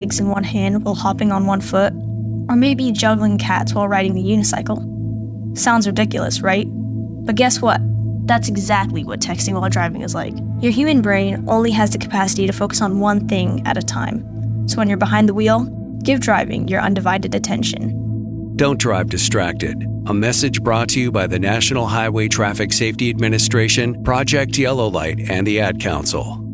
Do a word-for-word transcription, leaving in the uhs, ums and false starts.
legs in one hand while hopping on one foot, or maybe juggling cats while riding the unicycle. Sounds ridiculous, right? But guess what? That's exactly what texting while driving is like. Your human brain only has the capacity to focus on one thing at a time. So when you're behind the wheel, give driving your undivided attention. Don't drive distracted. A message brought to you by the National Highway Traffic Safety Administration, Project Yellow Light, and the Ad Council.